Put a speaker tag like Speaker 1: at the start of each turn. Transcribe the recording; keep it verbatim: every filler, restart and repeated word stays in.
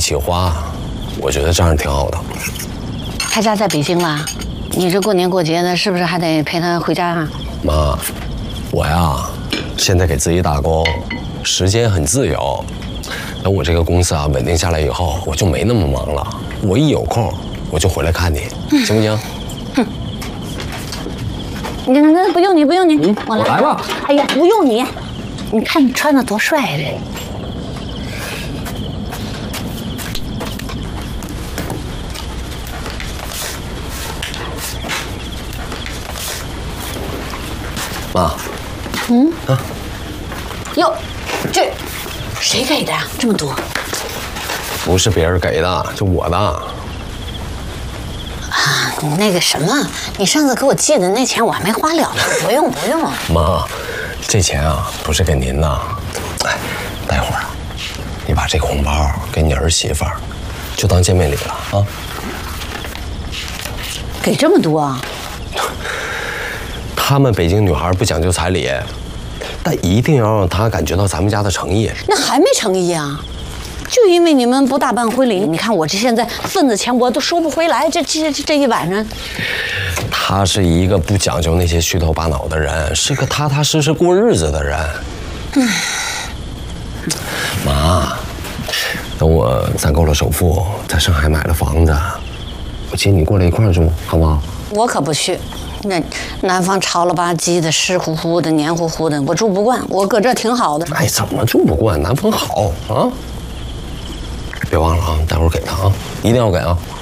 Speaker 1: 起花，我觉得这样挺好的。
Speaker 2: 他家在北京啦，你这过年过节的，是不是还得陪他回家啊？
Speaker 1: 妈，我呀，现在给自己打工，时间很自由。等我这个公司啊稳定下来以后，我就没那么忙了。我一有空，我就回来看你，嗯、行不行？
Speaker 2: 哼。你看，那不用你，不用你，
Speaker 1: 嗯、我来，我来吧。
Speaker 2: 哎呀，不用你，你看你穿的多帅啊！这。
Speaker 1: 妈，
Speaker 2: 嗯
Speaker 1: 啊，
Speaker 2: 哟，这谁给的呀？这么多？
Speaker 1: 不是别人给的，就我的。啊，
Speaker 2: 那个什么，你上次给我借的那钱我还没花了呢，不用不用。
Speaker 1: 妈，这钱啊不是给您的，哎，待会儿啊，你把这个红包给你儿媳妇儿，就当见面礼了啊。
Speaker 2: 给这么多啊？
Speaker 1: 他们北京女孩不讲究彩礼，但一定要让她感觉到咱们家的诚意。
Speaker 2: 那还没诚意啊？就因为你们不大办婚礼，你看我这现在份子钱我都收不回来，这这这这一晚上。
Speaker 1: 他是一个不讲究那些虚头巴脑的人，是个踏踏实实过日子的人。嗯，妈，等我攒够了首付，在上海买了房子，我接你过来一块儿住，好不好？
Speaker 2: 我可不去。那南方潮了吧唧的、湿乎乎的、黏糊糊的，我住不惯。我搁这挺好的。
Speaker 1: 哎，怎么住不惯？南方好啊！别忘了啊，待会儿给他啊，一定要给啊。